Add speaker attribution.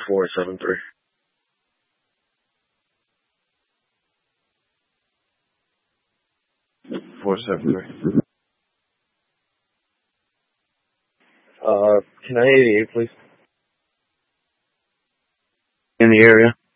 Speaker 1: 473. Can I 88, please? In the area?